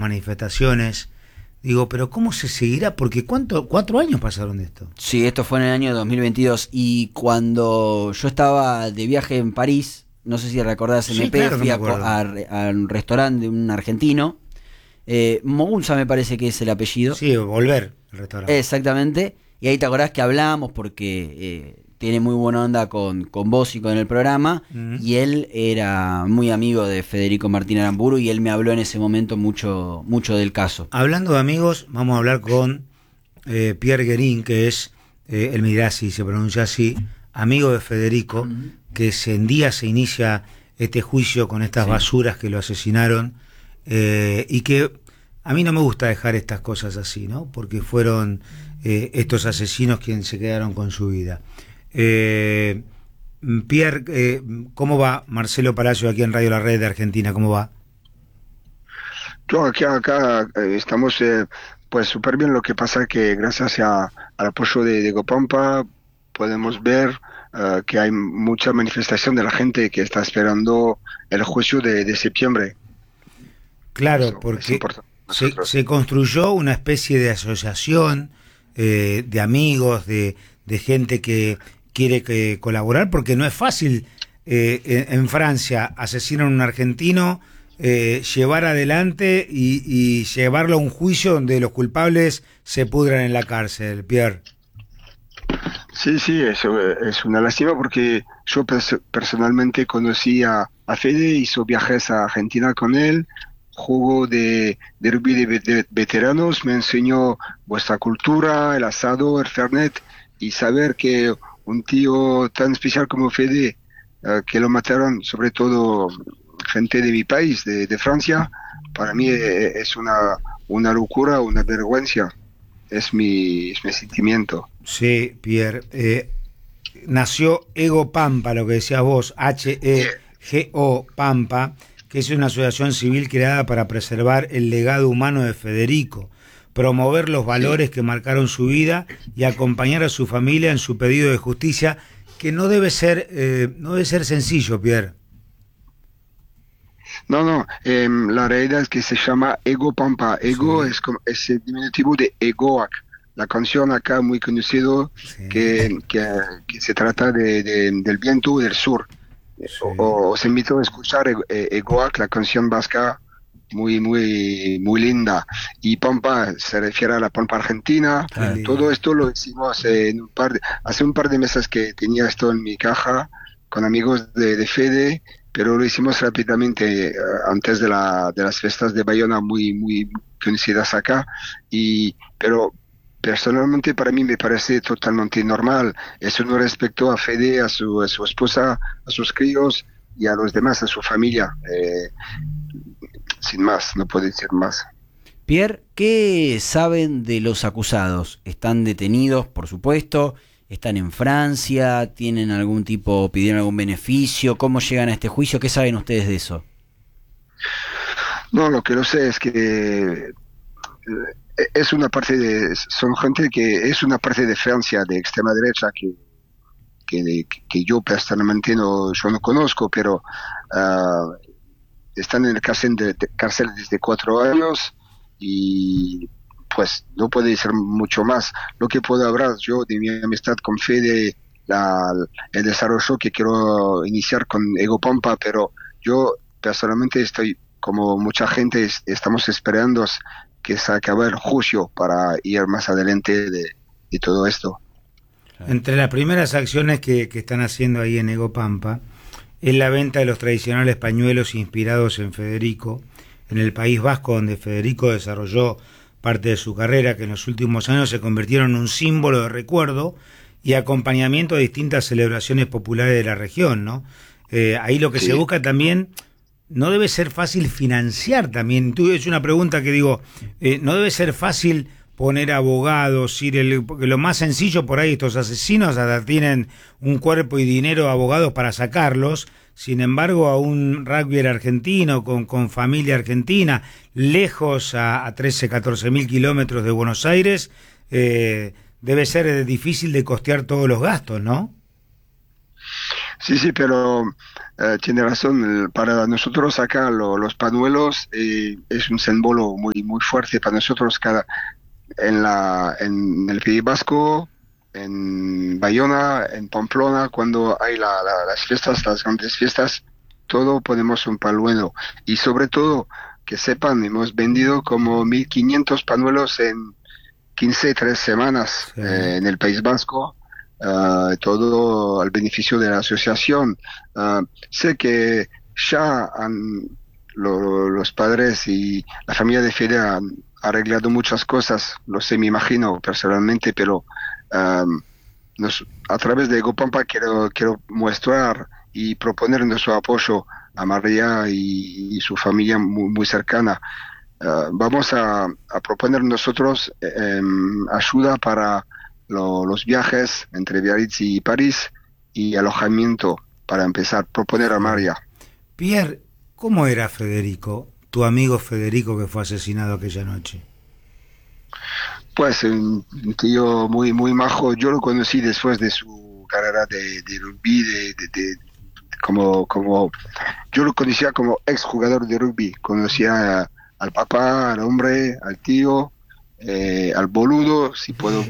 manifestaciones. Digo, pero ¿cómo se seguirá? Porque 4 años pasaron de esto. Sí, esto fue en el año 2022 y cuando yo estaba de viaje en París, no sé si recordás, Sí, MP, claro que fui me acuerdo. a un restaurante de un argentino, Mogunza me parece que es el apellido. Sí, Volver, el restaurante. Exactamente, y ahí te acordás que hablamos porque tiene muy buena onda con vos y con el programa, y él era muy amigo de Federico Martín Aramburu y él me habló en ese momento mucho del caso. Hablando de amigos, vamos a hablar con Pierre Guérin, que es, él me dirá si se pronuncia así, amigo de Federico, que en día se inicia este juicio con estas basuras que lo asesinaron, y que a mí no me gusta dejar estas cosas así, ¿no? Porque fueron estos asesinos quienes se quedaron con su vida. Pierre, ¿cómo va? Marcelo Palacio aquí en Radio La Red de Argentina, ¿cómo va? Yo acá estamos pues súper bien. Lo que pasa que gracias al apoyo de Egopampa podemos ver que hay mucha manifestación de la gente que está esperando el juicio de septiembre. Claro, Eso es porque importante. se construyó una especie de asociación de amigos, de gente que quiere colaborar, porque no es fácil en Francia asesinar a un argentino, llevar adelante y llevarlo a un juicio donde los culpables se pudran en la cárcel, Pierre. Sí, eso es una lástima porque yo personalmente conocí a Fede, hizo viajes a Argentina con él, jugó de rugby de veteranos, me enseñó vuestra cultura, el asado, el fernet, y saber que un tío tan especial como Fede, que lo mataron sobre todo gente de mi país, de Francia, para mí es una locura, una vergüenza, es mi sentimiento. Sí, Pierre. Nació Ego Pampa, lo que decías vos, H-E-G-O Pampa, que es una asociación civil creada para preservar el legado humano de Federico, promover los valores que marcaron su vida y acompañar a su familia en su pedido de justicia, que no debe ser sencillo, Pierre. No, la realidad es que se llama Ego Pampa. Ego Sí, es el diminutivo de Egoac, la canción acá muy conocido sí, que se trata del viento del sur. sí. Os invito a escuchar Egoac, la canción vasca muy linda. Y Pampa se refiere a la Pampa Argentina. Qué Claro. Todo lindo. esto lo hicimos hace un par de meses que tenía esto en mi caja con amigos de Fede, pero lo hicimos rápidamente antes de las fiestas de Bayona muy conocidas acá. Pero personalmente para mí me parece totalmente normal. Es un respeto a Fede, a su esposa, a sus críos y a los demás, a su familia. Sin más, no puedo decir más. Pierre, ¿qué saben de los acusados? ¿Están detenidos, por supuesto? ¿Están en Francia? ¿Tienen algún tipo, pidieron algún beneficio? ¿Cómo llegan a este juicio? ¿Qué saben ustedes de eso? No, lo que lo sé es que es una parte son gente que es una parte de Francia de extrema derecha que yo personalmente yo no conozco, pero ah, están en el cárcel desde 4 años y pues no puede decir mucho más. Lo que puedo hablar yo de mi amistad con Fede, el desarrollo que quiero iniciar con Ego Pampa, pero yo personalmente estoy, como mucha gente, estamos esperando que se acabe el juicio para ir más adelante de todo esto. Entre las primeras acciones que están haciendo ahí en Ego Pampa es la venta de los tradicionales pañuelos inspirados en Federico, en el País Vasco, donde Federico desarrolló parte de su carrera, que en los últimos años se convirtieron en un símbolo de recuerdo y acompañamiento a distintas celebraciones populares de la región, ¿no? Ahí lo que se Sí. busca también, no debe ser fácil financiar también. Es una pregunta que digo, no debe ser fácil poner abogados, porque lo más sencillo por ahí, estos asesinos hasta tienen un cuerpo y dinero de abogados para sacarlos. Sin embargo, a un rugbyer argentino con familia argentina, lejos a 13, 14 mil kilómetros de Buenos Aires, debe ser difícil de costear todos los gastos, ¿no? Sí, pero tiene razón. Para nosotros acá los pañuelos es un símbolo muy fuerte para nosotros. En el País Vasco, en Bayona, en Pamplona, cuando hay las fiestas, las grandes fiestas, todo ponemos un pañuelo. Y sobre todo, que sepan, hemos vendido como 1.500 pañuelos en 3 semanas Sí. En el País Vasco. Todo al beneficio de la asociación. Sé que ya los padres y la familia de Fede han arreglado muchas cosas, lo sé, me imagino personalmente, pero a través de Egopampa quiero mostrar y proponer nuestro apoyo a María y su familia muy cercana. Vamos a proponer nosotros ayuda para los viajes entre Biarritz y París y alojamiento para empezar a proponer a María. Pierre, ¿cómo era Federico, tu amigo Federico que fue asesinado aquella noche? Pues un tío muy majo. Yo lo conocí después de su carrera de rugby, como yo lo conocía como exjugador de rugby. Conocía al papá, al hombre, al tío, al boludo, si puedo.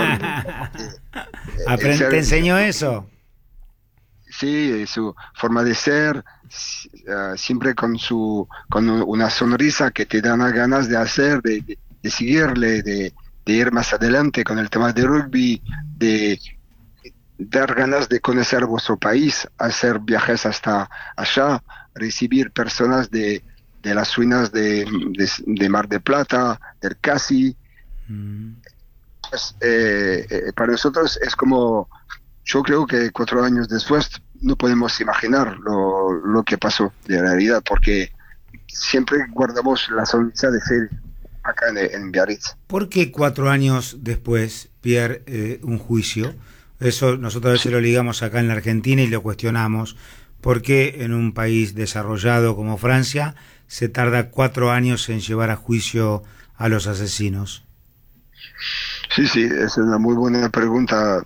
¿Te enseñó eso? Sí, su forma de ser, siempre con una sonrisa que te dan ganas de hacer, de seguirle, de ir más adelante con el tema de rugby, de dar ganas de conocer vuestro país, hacer viajes hasta allá, recibir personas de las ruinas de Mar de Plata, del Casi. Pues, para nosotros es como, yo creo que 4 años después no podemos imaginar lo que pasó de realidad, porque siempre guardamos la sonrisa de Fede acá en Biarritz. ¿Por qué 4 años después, Pierre, un juicio? Eso nosotros a veces lo ligamos acá en la Argentina y lo cuestionamos. ¿Por qué en un país desarrollado como Francia se tarda 4 años en llevar a juicio a los asesinos? Sí, es una muy buena pregunta.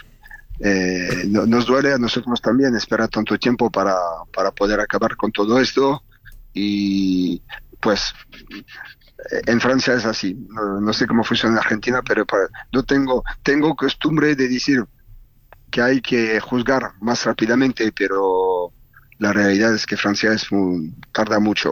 Nos duele a nosotros también esperar tanto tiempo para poder acabar con todo esto, y pues en Francia es así. No sé cómo funciona en Argentina, pero yo tengo costumbre de decir que hay que juzgar más rápidamente, pero la realidad es que Francia tarda mucho.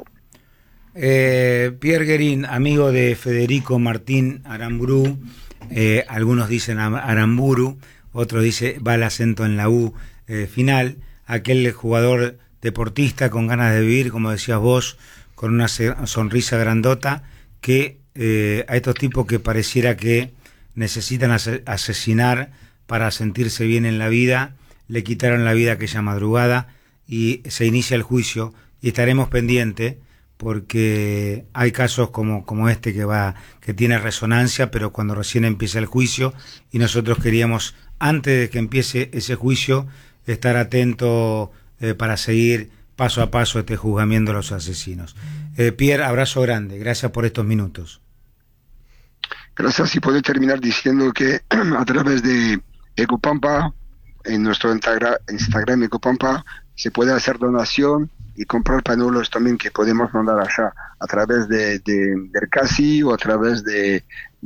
Pierre Guérin, amigo de Federico Martín Aramburu, algunos dicen Aramburu, otros dicen, va el acento en la U final, aquel jugador deportista con ganas de vivir, como decías vos, con una sonrisa grandota, que a estos tipos que pareciera que necesitan asesinar para sentirse bien en la vida, le quitaron la vida aquella madrugada y se inicia el juicio, y estaremos pendientes porque hay casos como este que tiene resonancia, pero cuando recién empieza el juicio, y nosotros queríamos, antes de que empiece ese juicio, estar atento para seguir paso a paso este juzgamiento de los asesinos. Pierre, abrazo grande, gracias por estos minutos. Gracias, y puedo terminar diciendo que a través de Egopampa, en nuestro Instagram Egopampa, se puede hacer donación y comprar pañuelos también que podemos mandar allá a través del Casi o a través de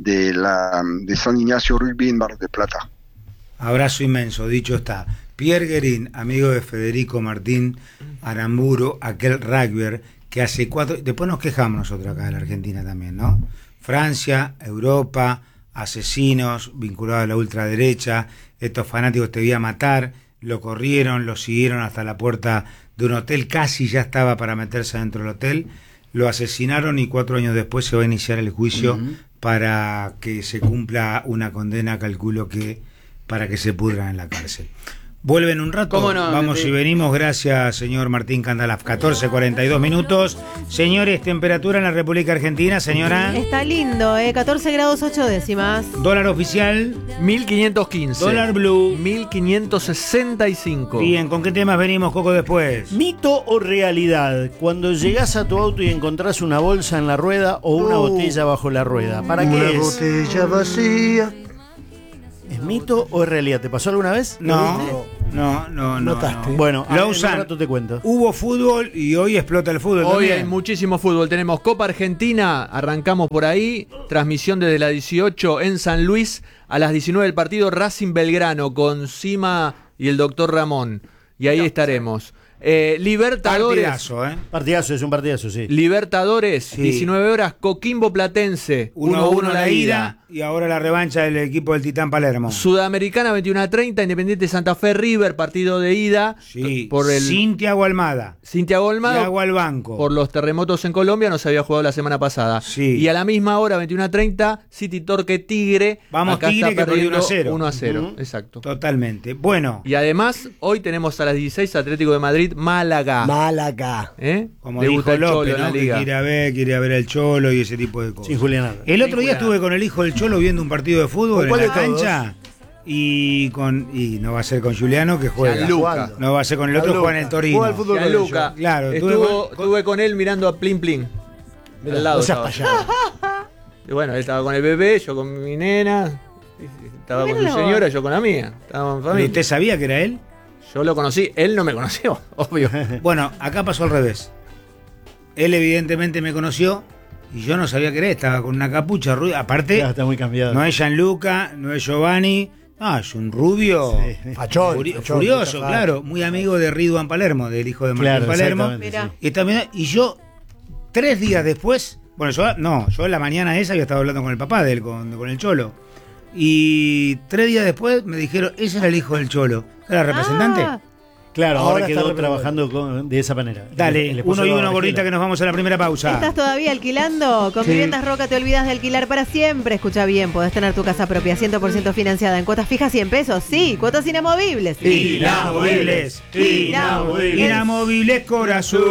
San Ignacio Rugby en Mar de Plata. Abrazo inmenso, dicho está. Pierre Guérin, amigo de Federico Martín Aramburu, aquel rugbyer que hace 4... Después nos quejamos nosotros acá en la Argentina también, ¿no? Francia, Europa, asesinos vinculados a la ultraderecha, estos fanáticos te voy a matar, lo corrieron, lo siguieron hasta la puerta de un hotel, casi ya estaba para meterse dentro del hotel, lo asesinaron y 4 años después se va a iniciar el juicio para que se cumpla una condena, calculo que para que se pudran en la cárcel. Vuelven un rato, ¿Cómo no? vamos y venimos, gracias señor Martín Candalaf. 14:42 minutos. Señores, temperatura en la República Argentina, señora. Está lindo, 14 grados 8 décimas. Dólar oficial, 1515. dólar blue. 1565. Bien, ¿con qué temas venimos, Coco, después? ¿Mito o realidad? Cuando llegás a tu auto y encontrás una bolsa en la rueda o una botella bajo la rueda, ¿para qué es? Botella vacía. ¿Es mito o es realidad? ¿Te pasó alguna vez? No. No. Notaste. Bueno, en un Lausanne, rato te cuento. hubo fútbol y hoy explota el fútbol. Hoy también. hay muchísimo fútbol. Tenemos Copa Argentina, arrancamos por ahí. Transmisión desde la 18 en San Luis. A las 19 el partido Racing Belgrano con Sima y el doctor Ramón. Y ahí estaremos. Libertadores. Partidazo, Partidazo, es un partidazo, sí. Libertadores, Sí. 19 horas, Coquimbo Platense. 1-1 la ida y ahora la revancha del equipo del Titán Palermo. Sudamericana 21:30, Independiente Santa Fe River, partido de ida. Sí, Por el sin Thiago Almada. Cintia Golmado. Thiago al banco. Por los terremotos en Colombia, no se había jugado la semana pasada. Sí. Y a la misma hora, 21:30, City Torque Tigre. Vamos, Acá Tigre, está que perdió perdiendo 1-0. 1-0, exacto. Totalmente. Bueno, Y además, hoy tenemos a las 16 Atlético de Madrid, Málaga. Málaga. como Debuta dijo el Cholo López, en la ¿no? Que liga. quiere ir a ver el Cholo y ese tipo de cosas. Sin Julián Álvarez. El otro día estuve con el hijo del Cholo viendo un partido de fútbol ¿Con en cuál la de todos? cancha y no va a ser con Juliano que juega. Gianluca. No va a ser con el otro, Gianluca. juega en el Torino. Juega al fútbol con Gianluca. ellos. Claro, Estuve con él mirando a Plin Plin. Al lado No seas estaba. payado. Y bueno, él estaba con el bebé, yo con mi nena. Estaba con su Míralo. señora, yo con la mía. Estábamos en ¿Pero familia. usted sabía que era él? Yo lo conocí, él no me conoció, obvio. Bueno, acá pasó al revés. Él evidentemente me conoció y yo no sabía que era él. Estaba con una capucha rubia. Aparte, Ya está muy cambiado. no es Gianluca, no es Giovanni. No, es un rubio Fachón, fachón, furioso, mucha claro. Muy amigo de Ridwan Palermo, del hijo de Martín Claro, Palermo. exactamente, Mira. sí. Y yo, 3 días después, bueno, yo en la mañana esa había estado hablando con el papá de él, con el Cholo. Y 3 días después me dijeron, ese era el hijo del Cholo. ¿Era representante? Ah, Claro, Ahora ahora está quedó representando. trabajando de esa manera. Dale, El esposo uno y de uno, Barbajela. gordita, que nos vamos a la primera pausa. ¿Estás todavía alquilando? Con Sí. Viviendas Roca te olvidas de alquilar para siempre. Escucha bien, podés tener tu casa propia 100% financiada en cuotas fijas 100 pesos. Sí, cuotas inamovibles. Inamovibles, inamovibles corazón,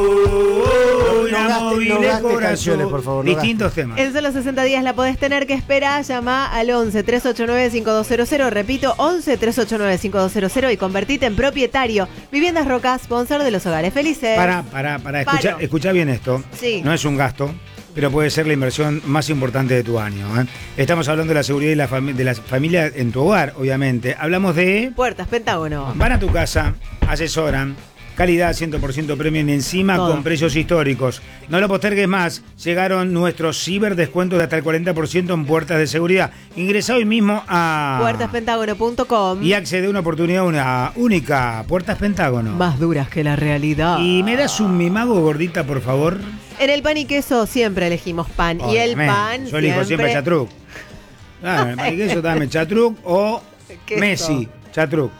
inamovibles no gaste corazón. canciones, por favor, no Distintos temas. En solo 60 días la podés tener que esperar. Llama al 11 389 5200. Repito, 11 389 5200 y convertite en propietario. Viviendas Roca, sponsor de los hogares felices. Para, Paro. escucha bien esto. Sí. No es un gasto, pero puede ser la inversión más importante de tu año. Estamos hablando de la seguridad y de la familia en tu hogar, obviamente. Hablamos de... Puertas, Pentágono. Van a tu casa, asesoran, calidad 100% premium encima Todo. con precios históricos. No lo postergues más, llegaron nuestros ciberdescuentos de hasta el 40% en puertas de seguridad. Ingresa hoy mismo a... Puertaspentagono.com. Y accede a una oportunidad única. Puertas Pentágono. Más duras que la realidad. ¿Y me das un mimago, gordita, por favor? En el pan y queso siempre elegimos pan. Y el Obviamente. pan Yo elijo siempre Chatruc. Claro, el pan y queso, dame Chatruc o Queso. Messi. Chatruc.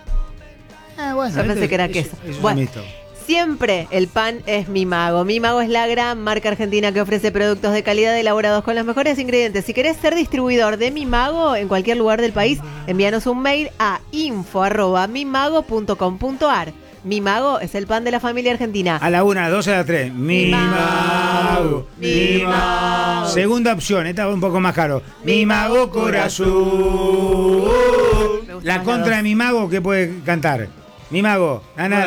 Yo pensé que era queso. Eso es Bueno, mixto. siempre el pan es Mi Mago. Mi Mago es la gran marca argentina que ofrece productos de calidad elaborados con los mejores ingredientes. Si querés ser distribuidor de Mi Mago en cualquier lugar del país, envíanos un mail a info@mimago.com.ar. Mi Mago es el pan de la familia argentina. A la 1, a las 2, a las 3. Mi mago. Mi mago. Segunda opción, esta va un poco más caro. Mi mago corazón. Me gusta La más contra la de mi mago, ¿qué puede cantar? Mi mago.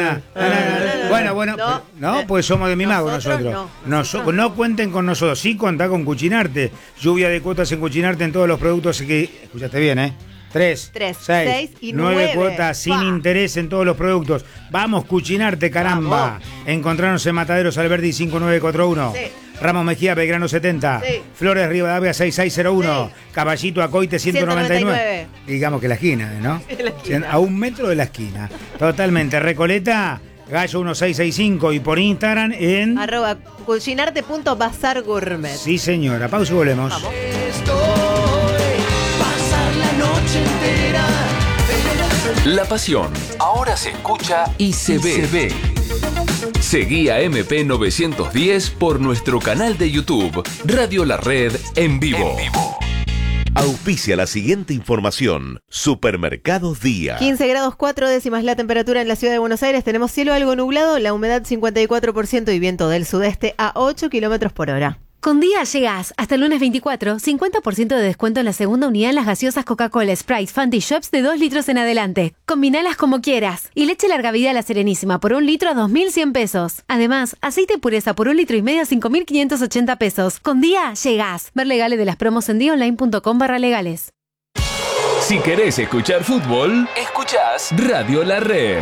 Bueno, no, pues somos de mi mago Nosotros nosotros. No cuenten con nosotros. Sí, contá con Cuchinarte. Lluvia de cuotas en Cuchinarte en todos los productos que... Escuchaste bien, ¿eh? 3, Tres, 6 seis y 9 nueve. cuotas sin ¡Pah! interés en todos los productos. Vamos, Cuchinarte, caramba. Encontrarnos en Mataderos Alberdi 5941. Sí. Ramos Mejía, Belgrano 70. Sí. Flores Rivadavia 6601. Sí. Caballito Acoite 199. Digamos que la esquina, ¿no? La esquina. A 1 metro de la esquina. Totalmente. Recoleta, Gallo 1665. Y por Instagram en... @cucinarte.bazar gourmet. Sí, señora. Pausa y volvemos. La pasión ahora se escucha y se ve. Seguí a MP910 por nuestro canal de YouTube, Radio La Red en vivo. Auspicia la siguiente información. Supermercados Día. 15 grados 4 décimas la temperatura en la ciudad de Buenos Aires. Tenemos cielo algo nublado, la humedad 54% y viento del sudeste a 8 kilómetros por hora. Con Día llegás hasta el lunes 24, 50% de descuento en la segunda unidad en las gaseosas Coca-Cola, Sprite, Fanta y Shops de 2 litros en adelante. Combinalas como quieras. Y leche larga vida La Serenísima por 1 litro a 2.100 pesos. Además, aceite pureza por 1,5 litros a 5.580 pesos. Con Día llegás. Ver legales de las promos en diaonline.com/legales. Si querés escuchar fútbol, escucha Escuchás Radio La Red.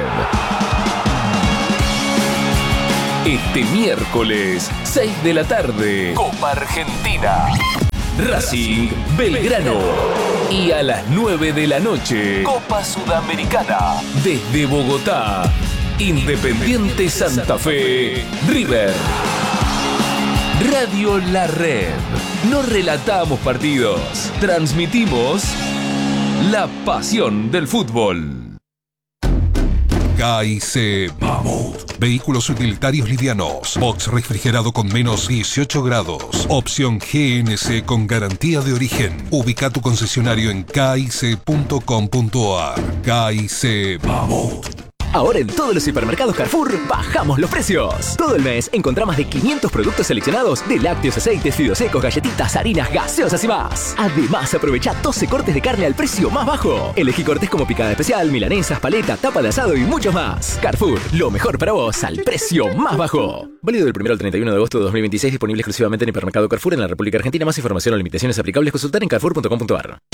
Este miércoles, 6 de la tarde, Copa Argentina. Racing Belgrano. Y a las 9 de la noche, Copa Sudamericana. Desde Bogotá, Independiente Santa Fe, River. Radio La Red. No relatamos partidos, transmitimos la pasión del fútbol. KIC Mammoth. Vehículos utilitarios livianos. Box refrigerado con menos 18 grados. Opción GNC con garantía de origen. Ubica tu concesionario en kic.com.ar. KIC Mammoth. Ahora en todos los supermercados Carrefour bajamos los precios. Todo el mes encontrá más de 500 productos seleccionados de lácteos, aceites, fideos secos, galletitas, harinas, gaseosas y más. Además, aprovecha 12 cortes de carne al precio más bajo. Elegí cortes como picada especial, milanesas, paleta, tapa de asado y muchos más. Carrefour, lo mejor para vos al precio más bajo. Válido del 1 al 31 de agosto de 2026, disponible exclusivamente en el hipermercado Carrefour en la República Argentina. Más información o limitaciones aplicables, consultar en carrefour.com.ar.